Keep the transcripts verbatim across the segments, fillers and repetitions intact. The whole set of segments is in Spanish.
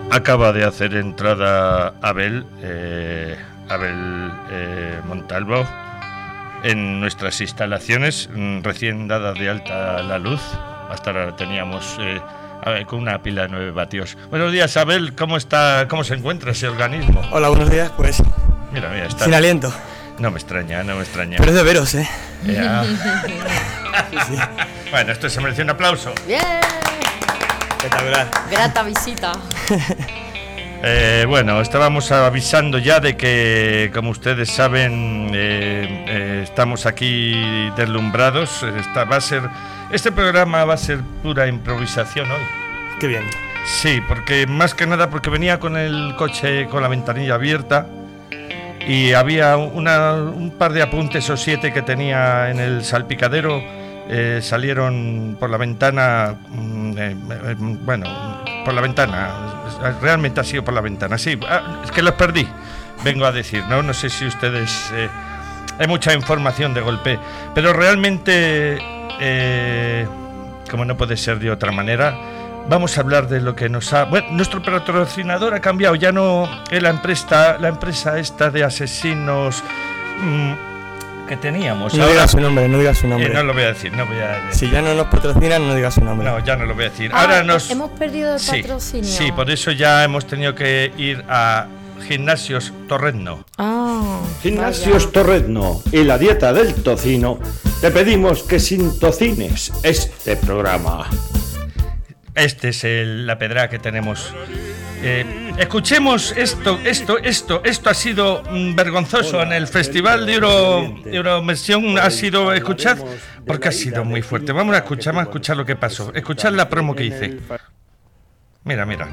Acaba de hacer entrada Abel, eh, Abel eh, Montalvo, en nuestras instalaciones, recién dada de alta la luz. Hasta ahora teníamos eh, a ver, con una pila de nueve vatios. Buenos días, Abel, ¿cómo está, cómo se encuentra ese organismo? Hola, buenos días, pues. Mira, mira, está. Sin aliento. No me extraña, no me extraña. Pero es de veros, ¿eh? Yeah. Sí, sí. Bueno, esto se merece un aplauso. Bien. Espectacular. Grata visita. Eh, bueno, estábamos avisando ya de que, como ustedes saben, eh, eh, estamos aquí deslumbrados. Esta va a ser, este programa va a ser pura improvisación hoy. Qué bien. Sí, porque más que nada porque venía con el coche con la ventanilla abierta y había una, un par de apuntes o siete que tenía en el salpicadero. Eh, salieron por la ventana, eh, eh, bueno, por la ventana, realmente ha sido por la ventana, sí, ah, es que los perdí, vengo a decir, no, no sé si ustedes, eh, hay mucha información de golpe, pero realmente, eh, como no puede ser de otra manera, vamos a hablar de lo que nos ha, bueno, nuestro patrocinador ha cambiado, ya no es la empresa, la empresa esta de asesinos, mmm, que teníamos. No digas su nombre, no digas su nombre. Eh, no lo voy a decir, no voy a decir. Si ya no nos patrocinan, no digas su nombre. No, ya no lo voy a decir. Ah, Ahora nos... Hemos perdido el sí, patrocinio. Sí, por eso ya hemos tenido que ir a Gimnasios Torrezno. Ah, Gimnasios vaya. Torrezno y la dieta del tocino. Te pedimos que sin tocines este programa. Este es el, la pedra que tenemos. Eh, escuchemos esto, esto, esto, esto ha sido mm, vergonzoso en el Festival de Euro, Euroversión, ha sido, escuchad, porque ha sido muy fuerte. Vamos a escuchar, vamos a escuchar lo que pasó. Escuchad la promo que hice. Mira, mira.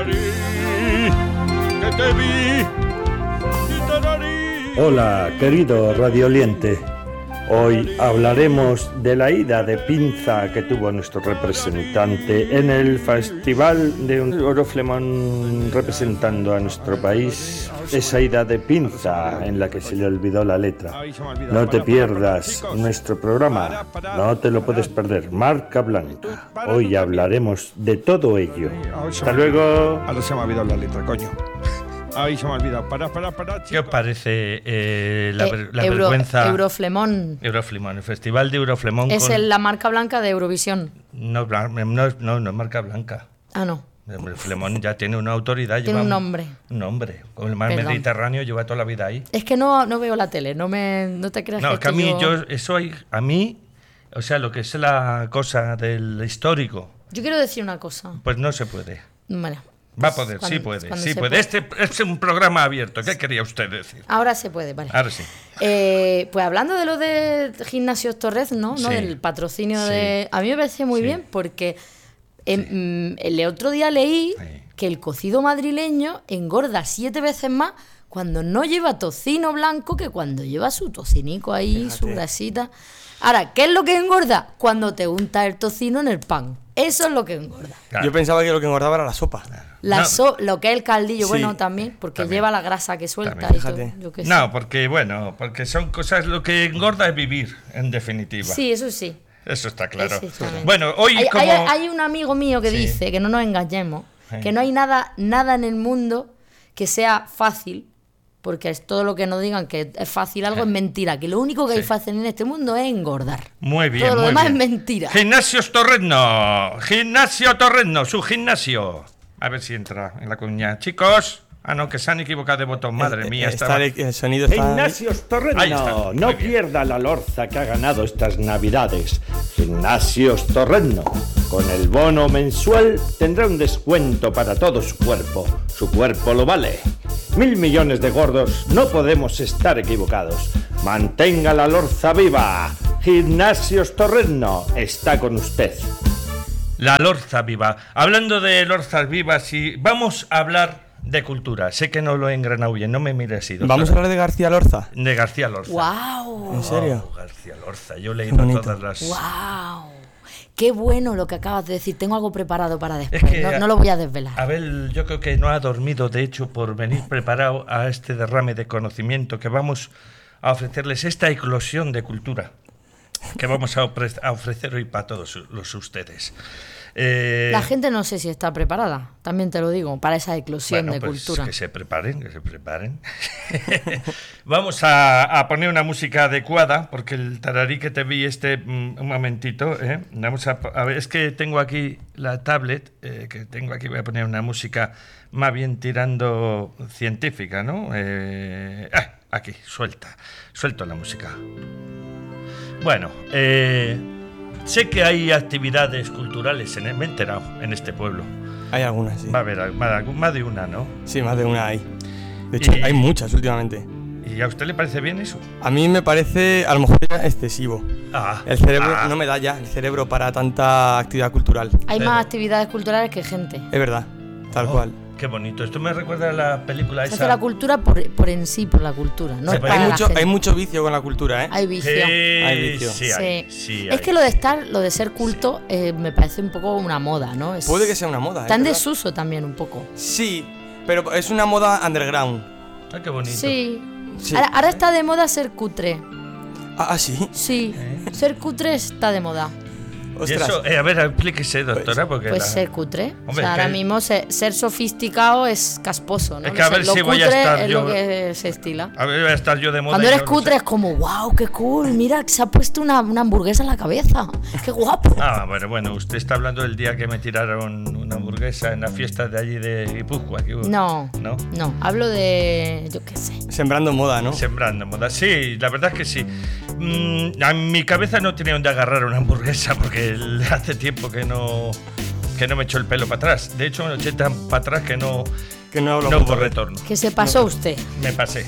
Hola, querido radioliente. Hoy hablaremos de la ida de pinza que tuvo nuestro representante en el Festival de Euroflemón representando a nuestro país. Esa ida de pinza en la que se le olvidó la letra. No te pierdas nuestro programa, no te lo puedes perder. Marca Blanca. Hoy hablaremos de todo ello. Hasta luego. Ahora se me ha olvidado la letra, coño. Ay, se me ha olvidado. Para, para, para. ¿Qué os parece eh, la, Eh, la Euro- vergüenza? Euroflemón. Euroflemón, el Festival de Euroflemón. Es con... el- la marca blanca de Eurovisión. No, blan- no, es- no, no es marca blanca. Ah, no. El Flemón ya tiene una autoridad. Tiene lleva un nombre. Un nombre. Con el mar Perdón. Mediterráneo lleva toda la vida ahí. Es que no, no veo la tele, no me no te creas No, que, es que a mí, yo... yo, eso hay, a mí, o sea, lo que es la cosa del histórico, Yo quiero decir una cosa. pues no se puede. Bueno, Va a pues poder, cuando- sí puede, cuando sí se puede. Este es un programa abierto. ¿Qué quería usted decir? Ahora se puede, vale. Ahora sí. Eh, pues hablando de lo de Gimnasios Torrezno, ¿no? Sí. Del patrocinio Sí. de... A mí me parece muy Sí. bien porque em, mm, el otro día leí Sí. que el cocido madrileño engorda siete veces más cuando no lleva tocino blanco que cuando lleva su tocinico ahí, Fíjate. su grasita. Ahora, ¿qué es lo que engorda? Cuando te untas el tocino en el pan. Eso es lo que engorda. Claro. Yo pensaba que lo que engordaba era la sopa. La No. so- lo que es el caldillo, Sí. bueno, también, porque También. lleva la grasa que suelta También. y todo. Fíjate. Yo qué sé. No, porque bueno, porque son cosas, lo que engorda es vivir, en definitiva. Sí, eso sí. Eso está claro. Exactamente. Bueno, hoy hay, como... hay- hay un amigo mío que Sí. dice, que no nos engañemos, Sí. que no hay nada, nada en el mundo que sea fácil, porque es todo lo que nos digan que es fácil algo es mentira, que lo único que hay Sí. fácil en este mundo es engordar. Muy bien, Todo lo muy demás bien. es mentira. Gimnasios Torrezno, Gimnasio Torrezno, su gimnasio. A ver si entra en la cuña. Chicos, ah no, que se han equivocado de botón, madre Eh, mía. eh, estaba... está el, el sonido está... Gimnasios Ahí está, Torrezno, muy no bien. pierda la lorza que ha ganado estas navidades. Gimnasios Torrezno, con el bono mensual tendrá un descuento para todo su cuerpo. Su cuerpo lo vale. Mil millones de gordos, no podemos estar equivocados. Mantenga la lorza viva. Gimnasios Torrezno está con usted. La Lorza Viva. Hablando de Lorzas Vivas, y vamos a hablar de cultura. Sé que no lo he engranado bien, no me mires así. doctora. Vamos a hablar de García Lorza. De García Lorza. ¡Wow! ¿En serio? Oh, García Lorza, yo he Qué leído bonito. todas las... ¡Wow! Qué bueno lo que acabas de decir. Tengo algo preparado para después. Es que, no, no lo voy a desvelar. Abel, yo creo que no ha dormido, de hecho, por venir preparado a este derrame de conocimiento que vamos a ofrecerles, esta eclosión de cultura que vamos a, ofre- a ofrecer hoy para todos los ustedes. Eh, La gente no sé si está preparada, también te lo digo, para esa eclosión bueno, de pues cultura. que se preparen, que se preparen. Vamos a, a poner una música adecuada, porque el tararí que te vi este, mm, un momentito, ¿eh? Vamos a, a ver, es que tengo aquí la tablet, eh, que tengo aquí, voy a poner una música más bien tirando científica, ¿no? Eh, ah, aquí, suelta, suelto la música. Bueno, eh, sé que hay actividades culturales, en, me he enterado, en este pueblo. Hay algunas, sí. Va a haber más, más de una, ¿no? Sí, más de una hay. De hecho, Y- hay muchas últimamente. ¿Y a usted le parece bien eso? A mí me parece, a lo mejor, ya excesivo. Ah, El cerebro ah, no me da ya, el cerebro para tanta actividad cultural. Hay Pero- más actividades culturales que gente. Es verdad, tal oh, cual. Qué bonito. Esto me recuerda a la película Se esa. hace la cultura por, por en sí, por la cultura, no Sí, es pero para Hay la mucho, gente. hay mucho vicio con la cultura, ¿eh? Hay vicio. Sí, Hay vicio. sí, Sí. hay, sí Es hay. que lo de estar, lo de ser culto, eh, me parece un poco una moda, ¿no? Es, Puede que sea una moda, ¿eh? está en ¿verdad? desuso también un poco. Sí, pero es una moda underground. Ah, qué bonito. Sí. Sí. Ahora, ahora está de moda ser cutre. Ah, ah, sí. Sí. ¿Eh? Ser cutre está de moda. Y Ostras. eso, eh, a ver, explíquese, doctora, porque. Pues la- ser cutre. Hombre, o sea, es ahora que- mismo se- ser sofisticado es casposo, ¿no? Es que a Lo ver lo si voy a cutre estar es yo- lo que se estila. A ver, voy a estar yo de moda. Cuando y eres yo no cutre sé. es como, wow, qué cool, mira, se ha puesto una, una hamburguesa en la cabeza. Qué guapo. Ah, bueno, bueno, usted está hablando del día que me tiraron una hamburguesa en la fiesta de allí de Guipúzcoa. que hubo. No, ¿No? no, hablo de, yo qué sé. Sembrando moda, ¿no? Sembrando moda. Sí, la verdad es que sí. Mm, a mi cabeza no tenía donde agarrar una hamburguesa porque le hace tiempo que no que no me echó el pelo para atrás. De hecho, me eché tan para atrás que no, Que no hablo no hubo mucho. retorno. Que se pasó usted. Me pasé.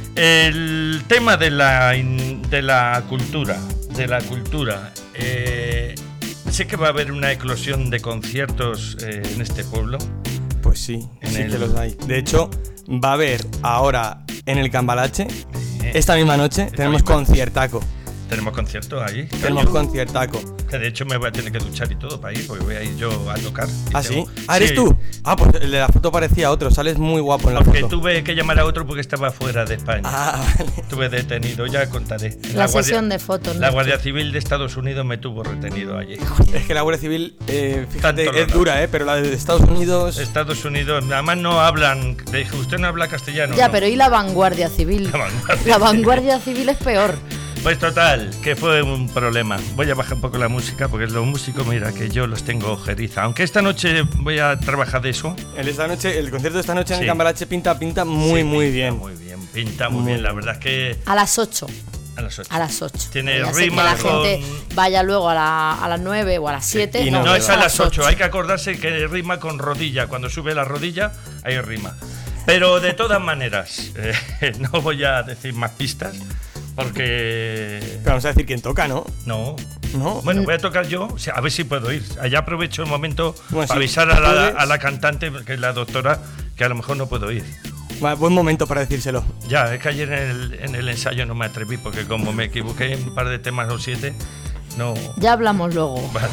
El tema de la, in- de la cultura, de la cultura. eh, sé que va a haber una eclosión de conciertos eh, en este pueblo. Pues sí, En sí el- que los hay. De hecho, va a haber ahora en el Cambalache, Eh, esta misma noche, tenemos misma. conciertaco. Tenemos conciertos allí. Tenemos conciertaco. Que de hecho me voy a tener que duchar y todo para ir, porque voy a ir yo a tocar. Y ¿Ah, tengo- sí? ¿Ah, eres Sí, tú? Ah, pues el de la foto parecía otro, sales muy guapo en la Porque foto. tuve que llamar a otro porque estaba fuera de España. Ah, vale. Estuve detenido, ya contaré. La sesión de fotos, La ¿no? Guardia Civil de Estados Unidos me tuvo retenido allí. Es que la Guardia Civil, eh, fíjate, Tanto es lo dura, ¿eh? Pero la de Estados Unidos... Estados Unidos, además no hablan. Le dije, ¿usted no habla castellano? Ya, No. pero ¿y la vanguardia civil? La vanguardia. La vanguardia civil es peor. Pues total, que fue un problema. Voy a bajar un poco la música porque los músicos, mira, que yo los tengo ojeriza. Aunque esta noche voy a trabajar de eso. El, esta noche, el concierto de esta noche en Sí. el Cambalache pinta, pinta muy, Sí, muy pinta bien. Muy bien, pinta muy, Muy bien. La bien. verdad es que A las ocho. a las ocho. A las ocho. Tiene Ya sé que rima la con- gente vaya luego a, la- a las nueve o a las siete. y no, no, No, es a las ocho. ocho. Hay que acordarse que rima con rodilla. Cuando sube la rodilla, hay rima. Pero de todas maneras, eh, no voy a decir más pistas porque... Pero vamos a decir quién toca, ¿no? No. No. Bueno, voy a tocar yo, o sea, a ver si puedo ir. Allá aprovecho el momento Bueno, para sí, avisar a la, puedes. a la cantante, que es la doctora, que a lo mejor no puedo ir. Va, buen momento para decírselo. Ya, es que ayer en el, en el ensayo no me atreví, porque como me equivoqué en un par de temas o siete, no... Ya hablamos luego. Vale.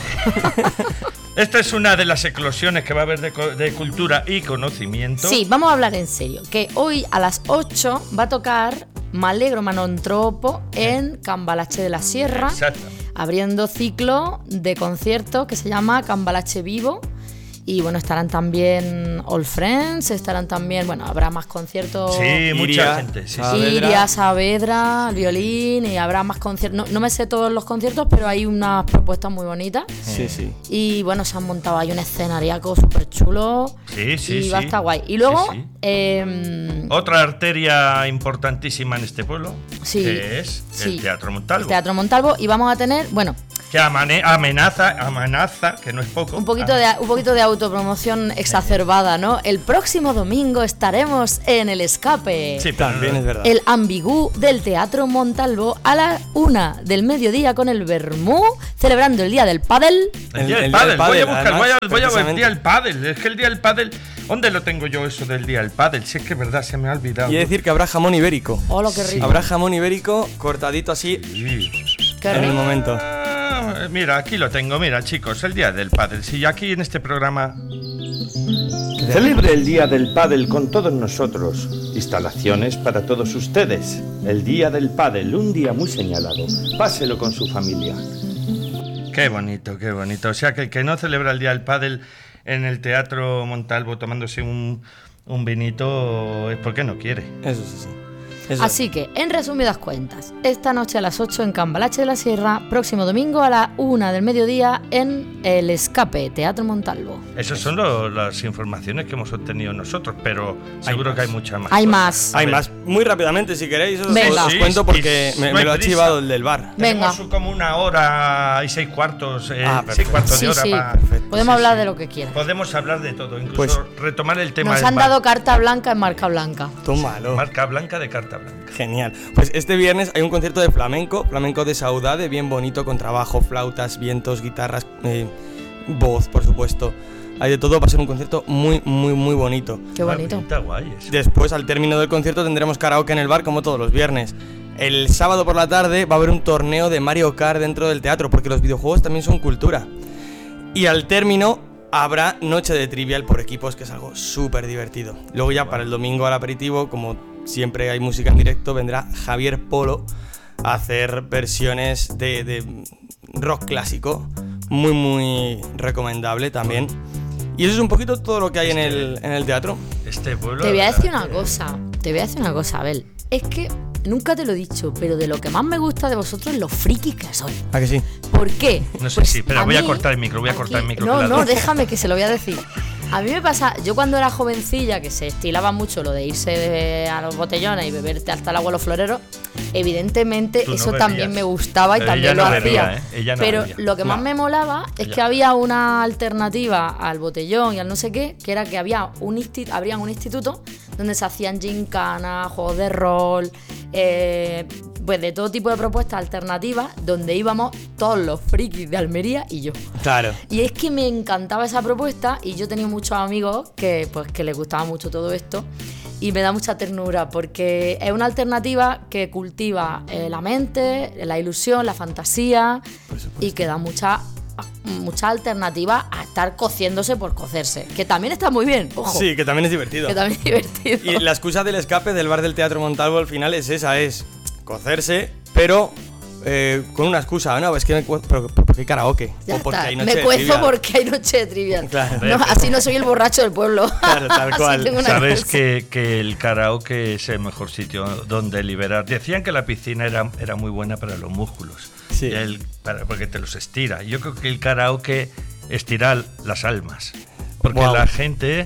Esta es una de las eclosiones que va a haber de, co- de cultura y conocimiento. Sí, vamos a hablar en serio. Que hoy a las ocho va a tocar Malegro Manontropo en Cambalache de la Sierra, Exacto. abriendo ciclo de conciertos que se llama Cambalache Vivo. Y bueno, estarán también All Friends, estarán también, bueno, habrá más conciertos. Sí, mucha Iria, gente. Sí, sí. Saavedra. Iria, Saavedra, el violín, y habrá más conciertos. No, no me sé todos los conciertos, pero hay unas propuestas muy bonitas. Sí, sí. Y bueno, se han montado ahí un escenariaco súper chulo. Sí, sí, y va a sí. estar guay. Y luego, Sí, sí. eh, Otra arteria importantísima en este pueblo, Sí, que es sí. el Teatro Montalvo. el Teatro Montalvo, y vamos a tener, bueno, Que amane- amenaza, amenaza, que no es poco. un poquito de, un poquito de autopromoción exacerbada, ¿no? El próximo domingo estaremos en el Escape. Sí, pero También es verdad. El ambigú del Teatro Montalvo a la una del mediodía con el Vermú, celebrando el Día del Pádel. El día del El- el pádel, voy a pádel, buscar, además, voy a, voy a ver el precisamente. día del pádel. Es que el día del pádel, ¿dónde lo tengo yo eso del día del pádel? Si es que es verdad, se me ha olvidado. Y decir que habrá jamón ibérico. ¡Hola, qué rico! Habrá jamón ibérico cortadito así Sí. ¡Qué en el rico! momento. Ah, mira, aquí lo tengo, mira chicos, el día del pádel. Si aquí en este programa... Celebre el Día del Pádel con todos nosotros. Instalaciones para todos ustedes. El Día del Pádel, un día muy señalado. Páselo con su familia. Qué bonito, qué bonito. O sea, que el que no celebra el Día del Pádel en el Teatro Montalvo tomándose un, un vinito es porque no quiere. Eso sí, sí. Eso. Así que, en resumidas cuentas, esta noche a las ocho en Cambalache de la Sierra, próximo domingo a la una del mediodía en El Escape, Teatro Montalvo. Esas son lo, las informaciones que hemos obtenido nosotros, pero seguro más. que hay muchas más. Hay cosas. más. Hay más. Muy rápidamente, si queréis, os, Venga. os Sí, cuento sí, porque sí, me, no me hay lo ha prisa. chivado el del bar. Venga. Tenemos como una hora y seis cuartos, eh, Ah, seis perfecto. cuartos de Sí, hora sí. para... Podemos Sí, hablar sí. de lo que quieras. Podemos hablar de todo, incluso Pues- retomar el tema Nos del han bar. dado carta blanca en marca blanca. Tómalo. Marca blanca de carta blanca. Genial. Pues este viernes hay un concierto de flamenco, flamenco de Saudade, bien bonito, con trabajo, flautas, vientos, guitarras, eh, voz, por supuesto. Hay de todo, va a ser un concierto muy, muy, muy bonito. Qué bonito. Ah, pinta guay eso. Después, al término del concierto, tendremos karaoke en el bar, como todos los viernes. El sábado por la tarde va a haber un torneo de Mario Kart dentro del teatro, porque los videojuegos también son cultura. Y al término habrá noche de trivial por equipos, que es algo súper divertido. Luego ya para el domingo al aperitivo, como siempre hay música en directo, vendrá Javier Polo a hacer versiones de, de rock clásico, muy muy recomendable también. Y eso es un poquito todo lo que hay en el, en el teatro. Este pueblo... Te voy a la decir verdad una que- cosa, te voy a decir una cosa, Abel. Es que nunca te lo he dicho, pero de lo que más me gusta de vosotros es lo frikis que sois. ¿A que sí? ¿Por qué? No sé Pues si, espera, voy a mí, cortar el micro, voy a cortar el aquí- micro. No, que la no, doy. déjame que se lo voy a decir. A mí me pasa, yo cuando era jovencilla, que se estilaba mucho lo de irse de- a los botellones y beberte hasta el agua a los floreros, evidentemente Tú no eso también bebías. me gustaba y Pero también ella lo no hacía. bebía, ¿eh? Ella no Pero bebía. lo que más No. me molaba es Ella. que había una alternativa al botellón y al no sé qué, que era que había un insti- habrían un instituto donde se hacían gincanas, juegos de rol, eh, pues de todo tipo de propuestas alternativas, donde íbamos todos los frikis de Almería y yo. Claro. Y es que me encantaba esa propuesta y yo tenía muchos amigos que, pues, que les gustaba mucho todo esto y me da mucha ternura porque es una alternativa que cultiva eh, la mente, la ilusión, la fantasía y que da mucha muchas alternativas a estar cociéndose por cocerse, que también está muy bien, ojo, Sí, que también es divertido. que también es divertido. Y la excusa del escape del bar del Teatro Montalvo al final es esa, es cocerse, pero eh, con una excusa, ¿no? Es que me cue- pero, pero ¿por qué karaoke? Ya O porque está. hay noche Me de cuezo trivial. porque hay noche de trivial. Claro. No, así no soy el borracho del pueblo. Claro, tal Así cual. tengo una Sabes excusa. que, que el karaoke es el mejor sitio donde liberar. Decían que la piscina era, era muy buena para los músculos, Sí. El- para- porque te los estira. Yo creo que el karaoke estira las almas, porque Guau. la gente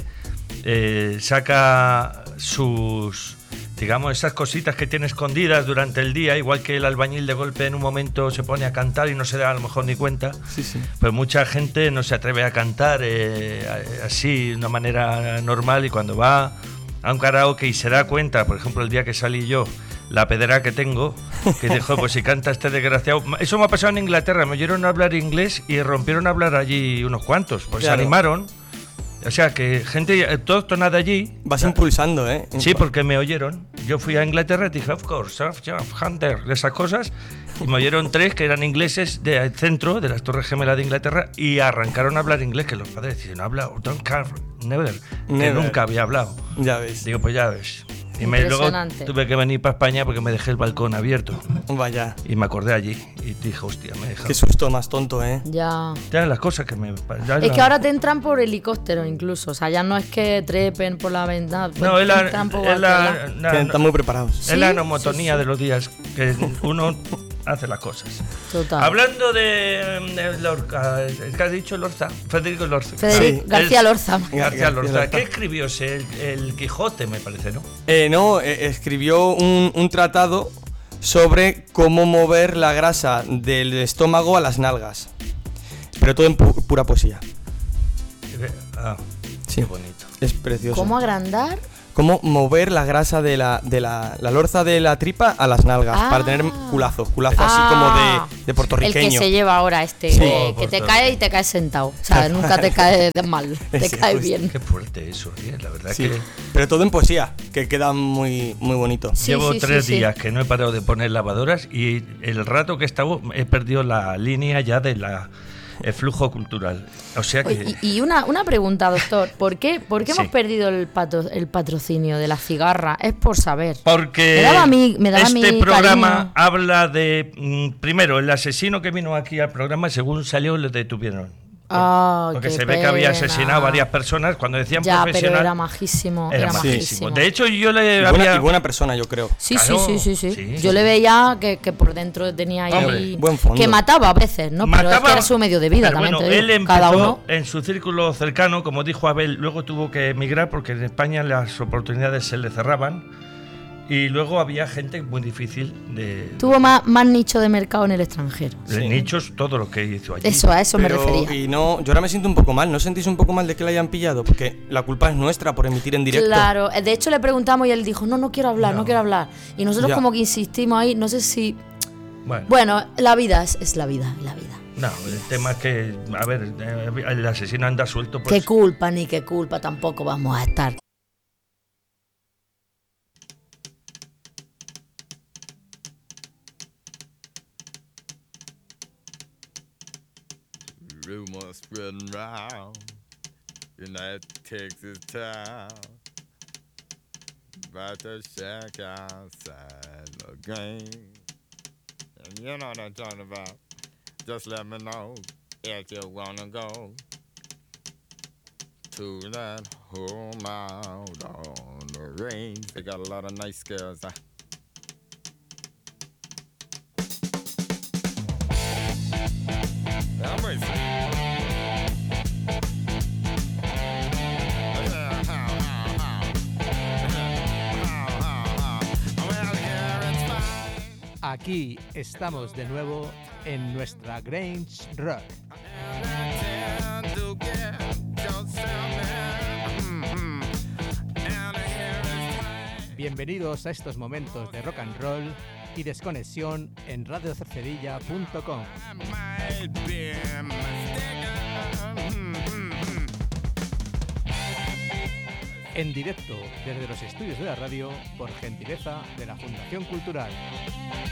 eh, saca sus, digamos, esas cositas que tiene escondidas durante el día, igual que el albañil de golpe en un momento se pone a cantar y no se da a lo mejor ni cuenta. Sí, sí. Pues mucha gente no se atreve a cantar eh, así de una manera normal y cuando va a un karaoke y se da cuenta, por ejemplo el día que salí yo, la pedra que tengo, que dijo, pues si canta este desgraciado. Eso me ha pasado en Inglaterra, me oyeron hablar inglés y rompieron a hablar allí unos cuantos, pues Claro. se animaron. O sea que gente autóctona de allí. Vas impulsando, ¿eh? Sí, porque me oyeron. Yo fui a Inglaterra y dije, of course, of, of Hunter, esas cosas. Y me oyeron tres que eran ingleses del centro, de las Torres Gemelas de Inglaterra, y arrancaron a hablar inglés, que los padres dicen, no habla, don't care, never, que Never. nunca había hablado. Ya ves. Digo, pues ya ves. Y me, luego Impresionante. tuve que venir para España porque me dejé el balcón abierto. Vaya. Y me acordé allí. Y dije, hostia, me he dejado. Qué susto más tonto, ¿eh? Ya. Ya las cosas que me... ya Es la- que ahora te entran por helicóptero incluso, o sea, ya no es que trepen por la ventana, pues No, es te la, entran por es la, cualquier lado. la- Que están muy preparados. es la Sí, nomotonía sí, sí. de los días que uno hace las cosas. Total. Hablando de, de Lorca, ¿qué has dicho Lorca? Federico Lorca. Federico Sí. García Es- Lorza. García García Lorca. Lorca. ¿Qué escribió ese? El, el Quijote, me parece, ¿no? Eh, no, eh, escribió un, un tratado sobre cómo mover la grasa del estómago a las nalgas. Pero todo en pu- pura poesía. Ah, Sí. qué bonito. Es precioso. ¿Cómo agrandar? Cómo mover la grasa de la, de la, la lorza de la tripa a las nalgas Ah. para tener culazo, culazo Ah, así como de, de El puertorriqueño. que se lleva ahora este, Sí. que, Oh, que te por cae todo. y te caes sentado. O sea, nunca te cae de mal, te Sí, cae justo. bien. Qué fuerte eso, ¿eh? La verdad Sí, que pero todo en poesía, que queda muy, muy bonito. Sí, llevo sí, tres sí, sí. días que no he parado de poner lavadoras y el rato que he estado he perdido la línea ya de la el flujo cultural. O sea que... Y, y una, una pregunta, doctor. ¿Por qué, por qué Sí. hemos perdido el, patro, el patrocinio de la cigarra? Es por saber. Porque Me daba a mí- me daba a este mí programa cariño. habla de, mm, primero, el asesino que vino aquí al programa, según salió, le detuvieron. Ah, Porque qué se ve que había pena. asesinado a varias personas. Cuando decían Ya, pero profesional, era majísimo. era Era, majísimo. majísimo. De hecho, yo le Y había... buena, y buena persona, yo creo. Sí, Claro, sí, sí, sí, sí. sí. Yo le veía que, que por dentro tenía ahí... Hombre, buen fondo. Que mataba a veces, ¿no? Pero es que era su medio de vida, pero también bueno, te digo. él empezó Cada uno... en su círculo cercano, como dijo Abel, luego tuvo que emigrar porque en España las oportunidades se le cerraban y luego había gente muy difícil de, Tuvo más, más nicho de mercado en el extranjero. de Sí. nichos, todo lo que hizo allí. Eso, a eso me Pero, refería. y no, yo ahora me siento un poco mal. ¿No sentís un poco mal de que la hayan pillado? Porque la culpa es nuestra por emitir en directo. Claro, de hecho le preguntamos y él dijo, no, no quiero hablar, no, No. quiero hablar. Y nosotros Ya. como que insistimos ahí, no sé si... Bueno, Bueno, la vida es, es la vida, la vida. no, el tema es que, a ver, eh, el asesino anda suelto. Pues, Qué culpa ni qué culpa tampoco vamos a estar. Rumors spreading round in that Texas town about the shack outside the game. And you know what I'm talking about. Just let me know if you wanna go to that home out on the range. They got a lot of nice girls. Huh? I'm racing. Aquí estamos de nuevo en nuestra Grange Rock. Bienvenidos a estos momentos de rock and roll y desconexión en radio cercedilla punto com. En directo desde los estudios de la radio por gentileza de la Fundación Cultural.